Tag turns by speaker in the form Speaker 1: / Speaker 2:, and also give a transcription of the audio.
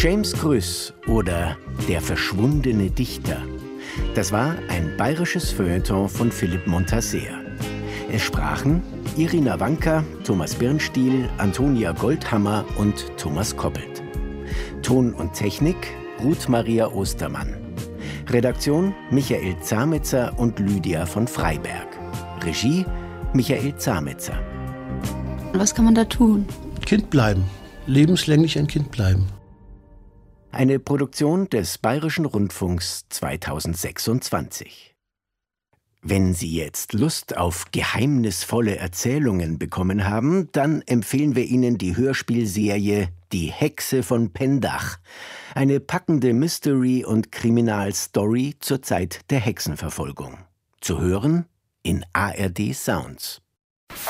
Speaker 1: James Grüss oder Der verschwundene Dichter. Das war ein bayerisches Feuilleton von Philipp Montasser. Es sprachen Irina Wanka, Thomas Birnstiel, Antonia Goldhammer und Thomas Koppelt. Ton und Technik Ruth Maria Ostermann. Redaktion Michael Zametzer und Lydia von Freiberg. Regie Michael Zametzer.
Speaker 2: Was kann man da tun?
Speaker 3: Kind bleiben. Lebenslänglich ein Kind bleiben.
Speaker 1: Eine Produktion des Bayerischen Rundfunks 2026. Wenn Sie jetzt Lust auf geheimnisvolle Erzählungen bekommen haben, dann empfehlen wir Ihnen die Hörspielserie Die Hexe von Pendach. Eine packende Mystery- und Kriminalstory zur Zeit der Hexenverfolgung. Zu hören in ARD Sounds.